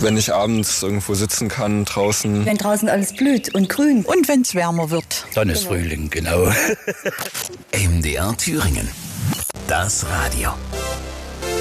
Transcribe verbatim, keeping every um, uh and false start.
Wenn ich abends irgendwo sitzen kann, draußen. Wenn draußen alles blüht und grün. Und wenn es wärmer wird. Dann ist Frühling, genau. M D R Thüringen. Das Radio.